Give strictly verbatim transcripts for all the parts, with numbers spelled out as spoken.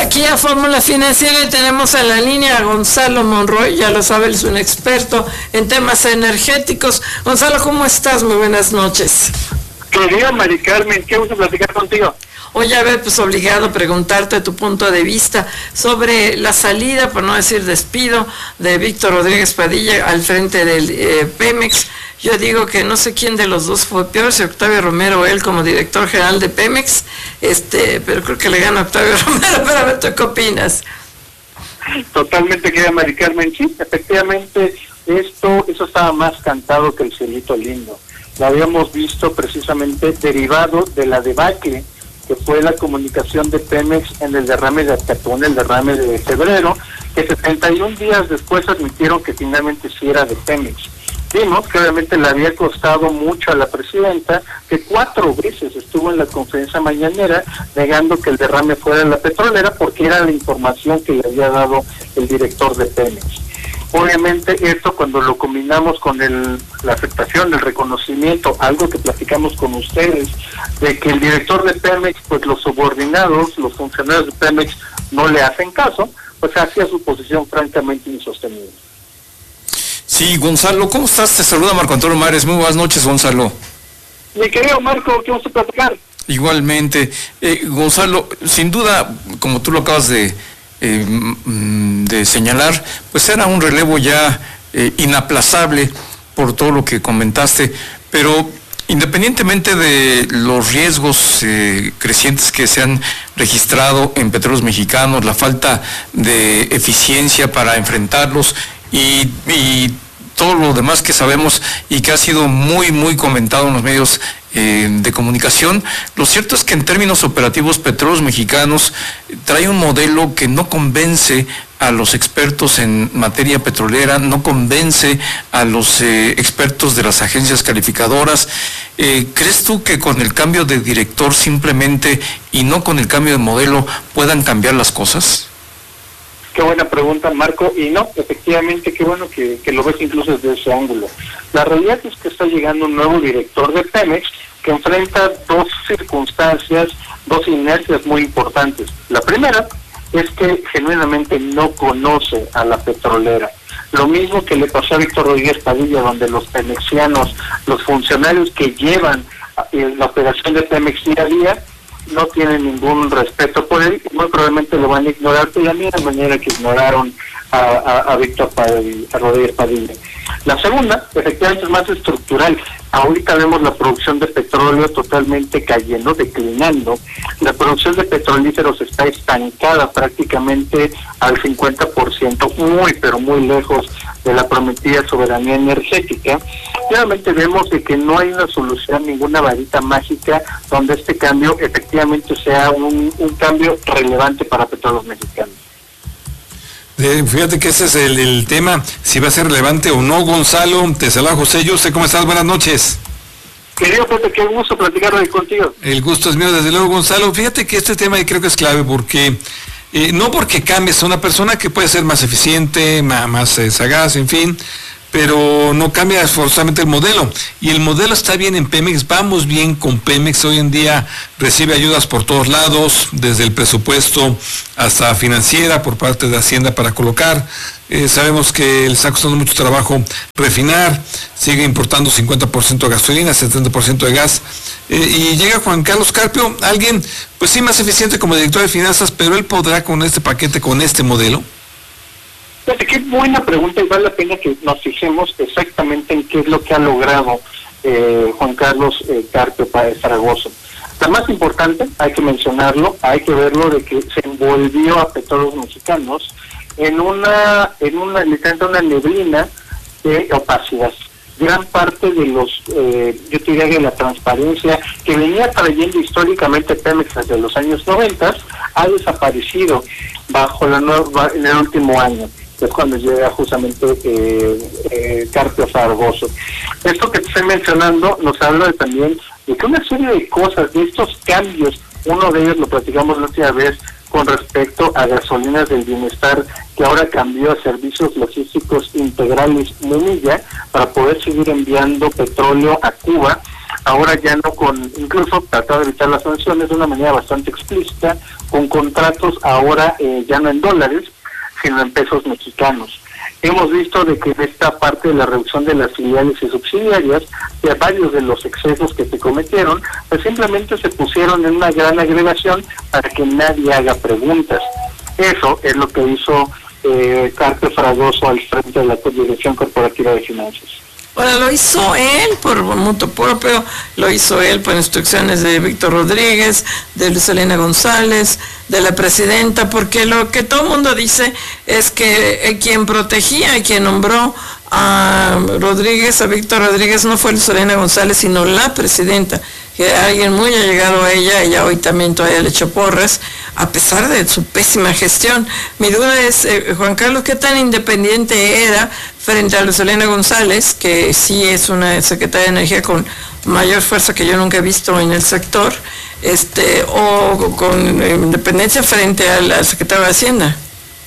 aquí a Fórmula Financiera y tenemos en la línea a Gonzalo Monroy, ya lo sabe, es un experto en temas energéticos. Gonzalo, ¿cómo estás? Muy buenas noches. Querida Mari Carmen, qué gusto platicar contigo. Oye, a ver, pues obligado a preguntarte tu punto de vista sobre la salida, por no decir despido, de Víctor Rodríguez Padilla al frente del eh, Pemex. Yo digo que no sé quién de los dos fue peor, si Octavio Romero o él como director general de Pemex, este, pero creo que le gana Octavio Romero. Pero a ver, ¿tú qué opinas? Totalmente, querida Mari Carmen, sí, efectivamente, esto, eso estaba más cantado que el cielito lindo. Lo habíamos visto precisamente derivado de la debacle que fue la comunicación de Pemex en el derrame de Acatún, el derrame de febrero, que setenta y un días después admitieron que finalmente sí era de Pemex. Vimos que obviamente le había costado mucho a la presidenta, que cuatro veces estuvo en la conferencia mañanera negando que el derrame fuera de la petrolera, porque era la información que le había dado el director de Pemex. Obviamente esto, cuando lo combinamos con el, la aceptación, el reconocimiento, algo que platicamos con ustedes, de que el director de Pemex, pues los subordinados, los funcionarios de Pemex no le hacen caso, pues hacía su posición francamente insostenible. Sí, Gonzalo, ¿cómo estás? Te saluda Marco Antonio Mares. Muy buenas noches, Gonzalo. Mi querido Marco, ¿qué vamos a platicar? Igualmente. Eh, Gonzalo, sin duda, como tú lo acabas de... Eh, de señalar, pues era un relevo ya eh, inaplazable por todo lo que comentaste, pero independientemente de los riesgos eh, crecientes que se han registrado en Petróleos Mexicanos, la falta de eficiencia para enfrentarlos y, y todo lo demás que sabemos y que ha sido muy, muy comentado en los medios eh, de comunicación, lo cierto es que en términos operativos Petróleos Mexicanos trae un modelo que no convence a los expertos en materia petrolera, no convence a los eh, expertos de las agencias calificadoras. Eh, ¿Crees tú que con el cambio de director simplemente y no con el cambio de modelo puedan cambiar las cosas? Qué buena pregunta, Marco, y no, efectivamente, qué bueno que, que lo ves incluso desde ese ángulo. La realidad es que está llegando un nuevo director de Pemex que enfrenta dos circunstancias, dos inercias muy importantes. La primera es que genuinamente no conoce a la petrolera. Lo mismo que le pasó a Víctor Rodríguez Padilla, donde los pemexianos, los funcionarios que llevan la operación de Pemex día a día, no tienen ningún respeto por él, muy probablemente lo van a ignorar de la misma manera que ignoraron a, a, a Víctor Padilla, a Rodríguez Padilla. La segunda, efectivamente, es más estructural. Ahorita vemos la producción de petróleo totalmente cayendo, declinando. La producción de petrolíferos está estancada prácticamente al cincuenta por ciento, muy, pero muy lejos de la prometida soberanía energética. Realmente vemos de que no hay una solución, ninguna varita mágica donde este cambio efectivamente sea un, un cambio relevante para Petróleos Mexicanos. Eh, fíjate que ese es el, el tema, si va a ser relevante o no. Gonzalo, te saluda José Yuste, ¿cómo estás? Buenas noches. Querido Pepe, qué gusto platicar hoy contigo. El gusto es mío, desde luego, Gonzalo. Fíjate que este tema creo que es clave porque, eh, no porque cambies a una persona que puede ser más eficiente, más, más eh, sagaz, en fin, pero no cambia forzosamente el modelo. Y el modelo está bien en Pemex, vamos bien con Pemex. Hoy en día recibe ayudas por todos lados, desde el presupuesto hasta financiera por parte de Hacienda para colocar. Eh, sabemos que le está costando mucho trabajo refinar, sigue importando cincuenta por ciento de gasolina, setenta por ciento de gas. Eh, y llega Juan Carlos Carpio, alguien pues sí más eficiente como director de finanzas, pero él podrá con este paquete, con este modelo. Fíjate, qué buena pregunta, y vale la pena que nos fijemos exactamente en qué es lo que ha logrado eh, Juan Carlos eh, Carpio Fragoso. La más importante, hay que mencionarlo, hay que verlo, de que se envolvió a Petróleos Mexicanos en una, en una, literalmente una neblina de opacidad. Gran parte de los, eh, yo te diría que la transparencia que venía trayendo históricamente Pemex desde los años noventa, ha desaparecido bajo la nueva, en el último año. Es cuando llega justamente eh, eh, Carpio Fragoso. Esto que te estoy mencionando nos habla de, también de que una serie de cosas, de estos cambios, uno de ellos lo platicamos la última vez con respecto a Gasolinas del Bienestar, que ahora cambió a Servicios Logísticos Integrales Munilla para poder seguir enviando petróleo a Cuba. ahora ya no con, incluso tratar de evitar las sanciones de una manera bastante explícita, con contratos ahora eh, ya no en dólares, sino en pesos mexicanos. Hemos visto de que en esta parte de la reducción de las filiales y subsidiarias, de varios de los excesos que se cometieron, pues simplemente se pusieron en una gran agregación para que nadie haga preguntas. Eso es lo que hizo eh, Carpe Fragoso al frente de la Dirección Corporativa de Finanzas. Ahora, lo hizo él por mutuo propio, lo hizo él por instrucciones de Víctor Rodríguez, de Luz Helena González, de la presidenta, porque lo que todo el mundo dice es que eh, quien protegía y quien nombró a Rodríguez, a Víctor Rodríguez, no fue Luz Helena González, sino la presidenta, que alguien muy allegado a ella, ella hoy también todavía le echó porras, a pesar de su pésima gestión. Mi duda es, eh, Juan Carlos, ¿qué tan independiente era frente a Luz Helena González, que sí es una secretaria de Energía con mayor fuerza que yo nunca he visto en el sector, este, o con eh, independencia frente a la secretaria de Hacienda?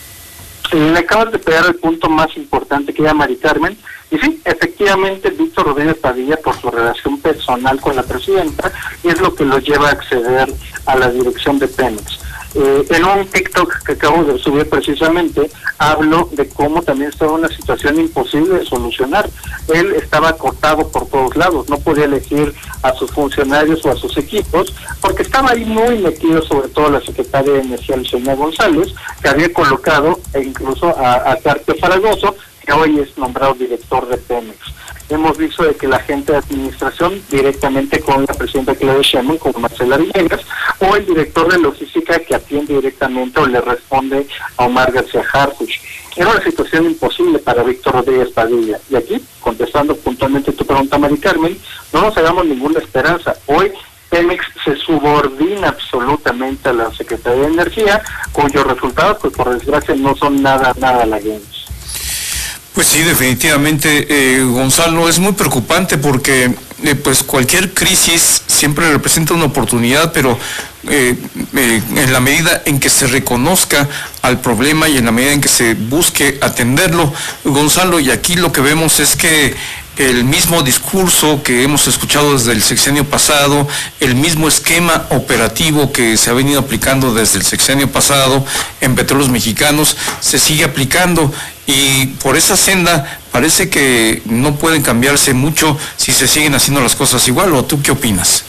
Le acabas de pegar el punto más importante, que era Mari Carmen. Y sí, efectivamente, Víctor Rodríguez Padilla, por su relación personal con la presidenta, es lo que lo lleva a acceder a la dirección de Pemex. Eh, en un TikTok que acabo de subir precisamente, hablo de cómo también estaba una situación imposible de solucionar. Él estaba cortado por todos lados, no podía elegir a sus funcionarios o a sus equipos, porque estaba ahí muy metido, sobre todo la secretaria de Energía, Lucía González, que había colocado e incluso a, a Carpe Fragoso, que hoy es nombrado director de Pemex. Hemos visto de que la gente de administración, directamente con la presidenta Claudia Sheinbaum, como Marcela Villegas, o el director de logística, que atiende directamente o le responde a Omar García Harfuch. Era una situación imposible para Víctor Rodríguez Padilla. Y aquí, contestando puntualmente tu pregunta, Mari Carmen, no nos hagamos ninguna esperanza. Hoy Pemex se subordina absolutamente a la Secretaría de Energía, cuyos resultados, pues por desgracia, no son nada, nada halagüeños. Pues sí, definitivamente, eh, Gonzalo, es muy preocupante porque eh, pues cualquier crisis siempre representa una oportunidad, pero eh, eh, en la medida en que se reconozca al problema y en la medida en que se busque atenderlo, Gonzalo, y aquí lo que vemos es que el mismo discurso que hemos escuchado desde el sexenio pasado, el mismo esquema operativo que se ha venido aplicando desde el sexenio pasado en Petróleos Mexicanos, se sigue aplicando, y por esa senda parece que no pueden cambiarse mucho si se siguen haciendo las cosas igual. ¿O tú qué opinas?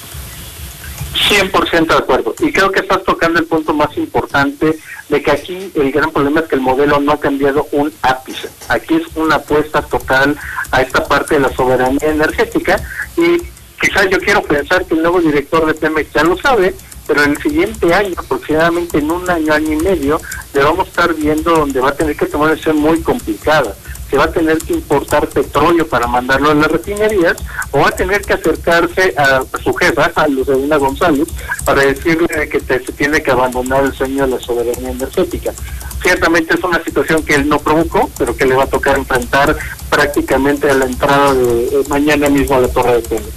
cien por ciento de acuerdo, y creo que estás tocando el punto más importante, de que aquí el gran problema es que el modelo no ha cambiado un ápice. Aquí es una apuesta total a esta parte de la soberanía energética, y quizás yo quiero pensar que el nuevo director de Pemex ya lo sabe, pero en el siguiente año, aproximadamente en un año, año y medio, le vamos a estar viendo donde va a tener que tomar una decisión muy complicada. Se va a tener que importar petróleo para mandarlo a las refinerías, o va a tener que acercarse a su jefa, a Luz Helena González, para decirle que te, se tiene que abandonar el sueño de la soberanía energética. Ciertamente es una situación que él no provocó, pero que le va a tocar enfrentar prácticamente a la entrada de eh, mañana mismo a la Torre de Pemex.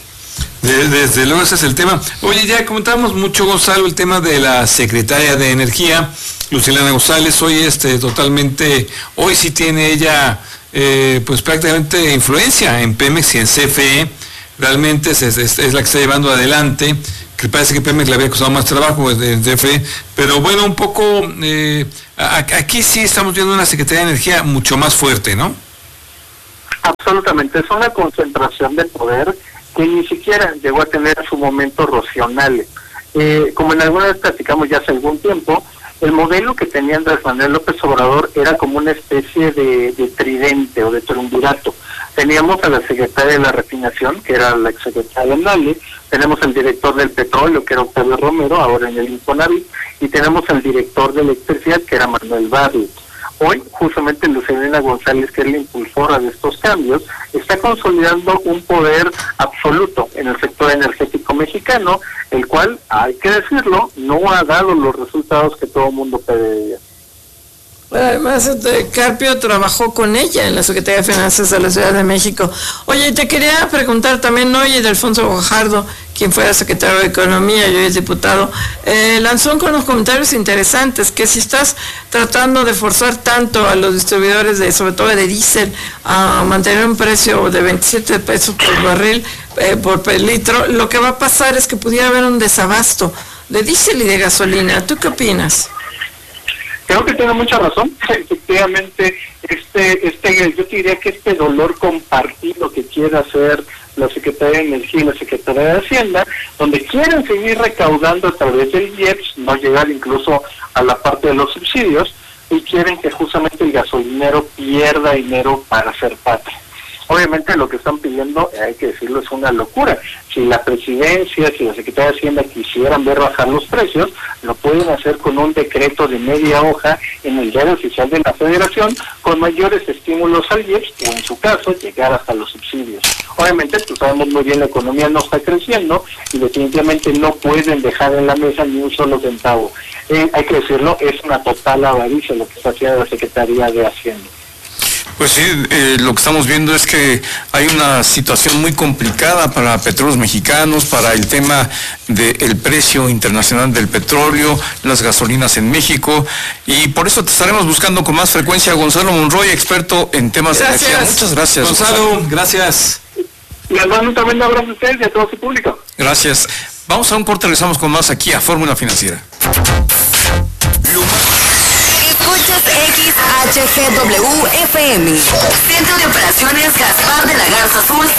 De, desde luego ese es el tema. Oye, ya comentábamos mucho, Gonzalo, el tema de la secretaria de Energía, Luz Helena González. Hoy este totalmente, hoy sí tiene ella eh, pues prácticamente influencia en Pemex y en C F E. Realmente es, es, es la que está llevando adelante, que parece que Pemex le había costado más trabajo en C F E, pero bueno, un poco eh, aquí sí estamos viendo una secretaria de Energía mucho más fuerte, ¿no? Absolutamente, es una concentración de poder que ni siquiera llegó a tener en su momento Rocío Nale. Eh, como en alguna vez platicamos ya hace algún tiempo, el modelo que tenía Andrés Manuel López Obrador era como una especie de, de tridente o de triunvirato. Teníamos a la secretaria de la refinación, que era la exsecretaria Nale, tenemos al director del petróleo, que era Octavio Romero, ahora en el Infonavit, y tenemos al director de electricidad, que era Manuel Bartlett. Hoy, justamente, Luz Helena González, que es la impulsora de estos cambios, está consolidando un poder absoluto en el sector energético mexicano, el cual, hay que decirlo, no ha dado los resultados que todo el mundo pedía. Bueno, además, este, Carpio trabajó con ella en la Secretaría de Finanzas de la Ciudad de México. Oye, te quería preguntar también, oye, de Alfonso Guajardo, quien fuera secretario de Economía y hoy es diputado, eh, lanzó con unos comentarios interesantes, que si estás tratando de forzar tanto a los distribuidores, de sobre todo de diésel, a mantener un precio de veintisiete pesos por barril, eh, por litro, lo que va a pasar es que pudiera haber un desabasto de diésel y de gasolina. ¿Tú qué opinas? Creo que tiene mucha razón. Efectivamente, este, este, yo te diría que este dolor compartido que quiere hacer la Secretaría de Energía y la Secretaría de Hacienda, donde quieren seguir recaudando a través del I E P S, no llegar incluso a la parte de los subsidios, y quieren que justamente el gasolinero pierda dinero para hacer patria. Obviamente lo que están pidiendo, hay que decirlo, es una locura. Si la presidencia, si la Secretaría de Hacienda quisieran ver bajar los precios, lo pueden hacer con un decreto de media hoja en el diario oficial de la Federación, con mayores estímulos al I E P S, o en su caso, llegar hasta los subsidios. Obviamente, pues sabemos muy bien, la economía no está creciendo y definitivamente no pueden dejar en la mesa ni un solo centavo. Eh, hay que decirlo, es una total avaricia lo que está haciendo la Secretaría de Hacienda. Pues sí, eh, lo que estamos viendo es que hay una situación muy complicada para Petróleos Mexicanos, para el tema del precio internacional del petróleo, las gasolinas en México, y por eso te estaremos buscando con más frecuencia. Gonzalo Monroy, experto en temas gracias. de energía. Muchas gracias, Gonzalo. Gonzalo, gracias. Les mando también un abrazo a ustedes y a todo su público. Gracias. Vamos a un corte, regresamos con más aquí a Fórmula Financiera. Escuchas X H G W F M, Centro de Operaciones Gaspar de la Garza Azul